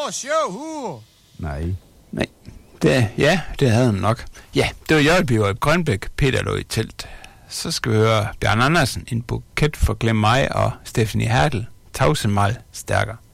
sjov. Nej. Det havde han nok. Ja, det var Jørgenby og Grønbæk, Peter lå i telt. Så skal vi høre Bjørn Andersen, en buket for Glem mig, og Stephanie Hertel, Tavsemal stærkere.